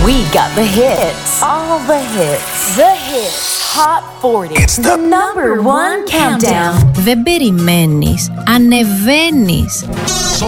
We got the hits. All the hits. The hits. Hot 40. It's the number one countdown. Δεν περιμένεις, ανεβαίνεις.